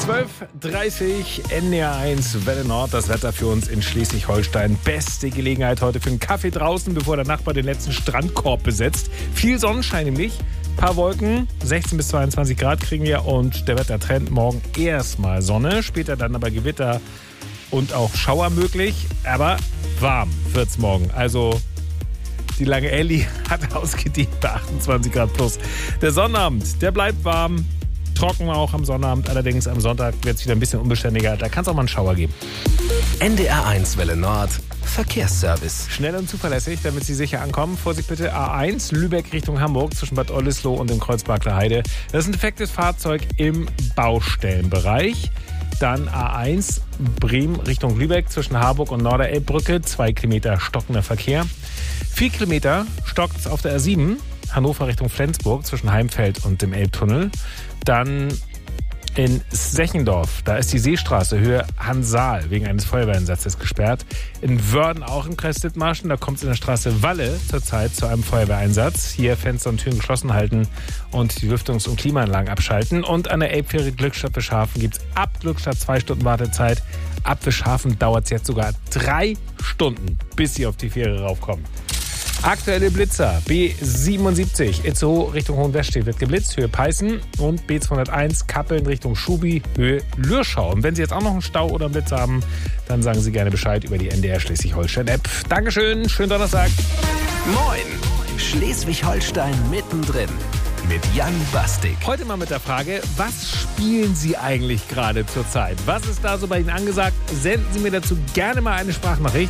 12:30 NDR1 Welle Nord. Das Wetter für uns in Schleswig-Holstein. Beste Gelegenheit heute für einen Kaffee draußen, bevor der Nachbar den letzten Strandkorb besetzt. Viel Sonnenschein nämlich. Paar Wolken, 16 bis 22 Grad kriegen wir und der Wettertrend morgen erstmal Sonne, später dann aber Gewitter und auch Schauer möglich, aber warm wird's morgen. Also die lange Elli hat ausgedient bei 28 Grad plus. Der Sonnabend, der bleibt warm, trocken auch am Sonnabend, allerdings am Sonntag wird es wieder ein bisschen unbeständiger, da kann es auch mal einen Schauer geben. NDR1 Welle Nord Verkehrsservice. Schnell und zuverlässig, damit Sie sicher ankommen. Vorsicht bitte, A1 Lübeck Richtung Hamburg zwischen Bad Oldesloe und dem Kreuzberger Heide. Das ist ein defektes Fahrzeug im Baustellenbereich. Dann A1 Bremen Richtung Lübeck zwischen Harburg und Norderelbbrücke. 2 Kilometer stockender Verkehr. 4 Kilometer stockt es auf der A7 Hannover Richtung Flensburg zwischen Heimfeld und dem Elbtunnel. Dann in Sechendorf, da ist die Seestraße Höhe Hansaal wegen eines Feuerwehreinsatzes gesperrt. In Wörden auch im Kreis Dithmarschen, da kommt es in der Straße Walle zurzeit zu einem Feuerwehreinsatz. Hier Fenster und Türen geschlossen halten und die Lüftungs- und Klimaanlagen abschalten. Und an der Elbfähre Glückstadt Wischhafen gibt es ab Glückstadt 2 Stunden Wartezeit. Ab Wischhafen dauert es jetzt sogar 3 Stunden, bis Sie auf die Fähre raufkommen. Aktuelle Blitzer, B77 Itzehoe Richtung Hohenwestedt wird geblitzt, Höhe Peißen, und B201 Kappeln Richtung Schubi, Höhe Lürschau. Und wenn Sie jetzt auch noch einen Stau oder einen Blitz haben, dann sagen Sie gerne Bescheid über die NDR Schleswig-Holstein-App. Dankeschön, schönen Donnerstag. Moin, Schleswig-Holstein mittendrin mit Jan Bastik. Heute mal mit der Frage, was spielen Sie eigentlich gerade zurzeit? Was ist da so bei Ihnen angesagt? Senden Sie mir dazu gerne mal eine Sprachnachricht.